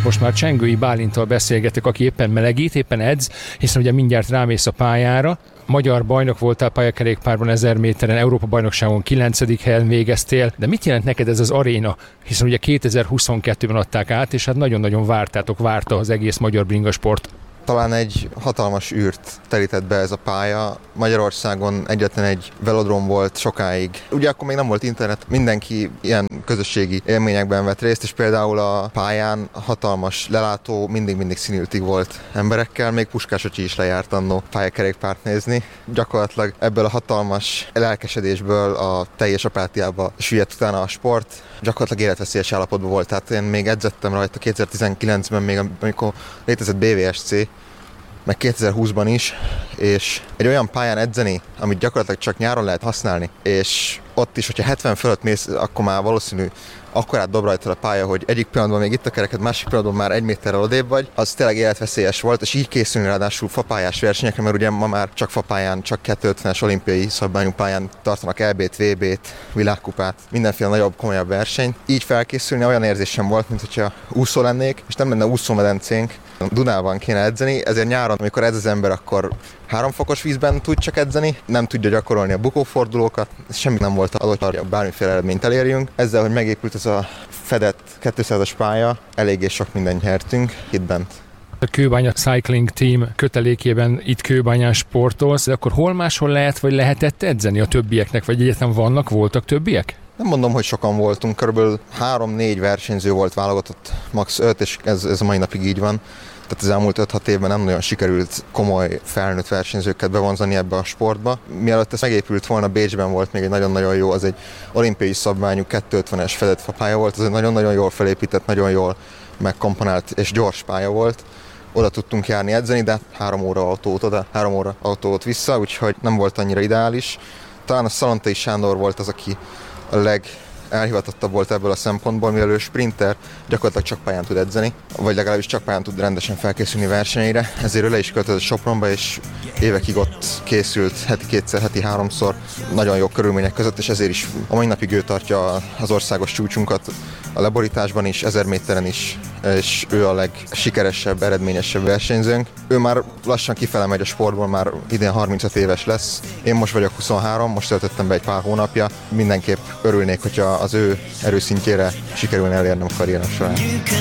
most már Csengői Bálinttal beszélgetek, aki éppen melegít, éppen edz, hiszen ugye mindjárt rámész a pályára. Magyar bajnok voltál pályakerékpárban 1000 méteren, Európa-bajnokságon 9. helyen végeztél, de mit jelent neked ez az aréna? Hiszen ugye 2022-ben adták át, és hát nagyon-nagyon várta az egész magyar bringasport. Talán egy hatalmas űrt terített be ez a pálya. Magyarországon egyetlen egy velodrom volt sokáig. Ugye akkor még nem volt internet, mindenki ilyen közösségi élményekben vett részt, és például a pályán hatalmas lelátó mindig színültig volt emberekkel, még Puskás öcsi is lejárt annó pályakerékpárt nézni. Gyakorlatilag ebből a hatalmas lelkesedésből a teljes apátiába süllyedt utána a sport. Gyakorlatilag életveszélyes állapotban volt, tehát én még edzettem rajta 2019-ben, még amikor létezett BVSC, meg 2020-ban is, és egy olyan pályán edzeni, amit gyakorlatilag csak nyáron lehet használni, és ott is, hogyha 70 fölött mész, akkor már valószínű akkorát dob rajta a pálya, hogy egyik pillanatban még itt a kereked, másik pillanatban már 1 méterrel odébb vagy, az tényleg életveszélyes volt, és így készülni ráadásul fapályás versenyekre, mert ugye ma már csak fapályán, csak 250-es olimpiai szabványú pályán tartanak EB-t, VB-t, világkupát, mindenféle nagyobb, komolyabb versenyt. Így felkészülni olyan érzésem volt, mint hogyha úszó lennék, és nem lenne úszómedencénk, Dunában kéne edzeni, ezért nyáron, amikor edz az ember, akkor 3 fokos vízben tud csak edzeni, nem tudja gyakorolni a bukófordulókat, semmi nem volt adott, hogy bármiféle eredményt elérjünk. Ezzel, hogy megépült ez a fedett 200-as pálya, eléggé sok mindent nyertünk itt bent. A Kőbánya Cycling Team kötelékében itt Kőbányán sportolsz, de akkor hol máshol lehet, vagy lehetett edzeni a többieknek, vagy egyáltalán voltak többiek? Nem mondom, hogy sokan voltunk, kb. 3-4 versenyző volt válogatott, max. 5, és ez a mai napig így van. Tehát az elmúlt 5-6 évben nem nagyon sikerült komoly felnőtt versenyzőket bevonzani ebbe a sportba. Mielőtt ez megépült volna, Bécsben volt még egy nagyon-nagyon jó, az egy olimpiai szabványú 250-es fedett fapálya volt, az egy nagyon-nagyon jól felépített, nagyon jól megkomponált és gyors pálya volt. Oda tudtunk járni edzeni, de 3 óra autót oda, 3 óra autót vissza, úgyhogy nem volt annyira ideális. Talán a Szalontai Sándor volt az, aki a elhivatottabb volt ebből a szempontból, mivel ő sprinter, gyakorlatilag csak pályán tud edzeni, vagy legalábbis csak pályán tud rendesen felkészülni versenyre. Ezért ő le is költözött Sopronba, és évekig ott készült heti 2-szer, heti 3-szor, nagyon jó körülmények között, és ezért is a mai napig ő tartja az országos csúcsunkat a leborításban is, 1000 méteren is, és ő a legsikeresebb, eredményesebb versenyzőnk. Ő már lassan kifele megy a sportból, már idén 35 éves lesz. Én most vagyok 23, most töltöttem be egy pár hónapja. Mindenképp örülnék, hogyha az ő erőszintjére sikerülne elérnem a karrierem során.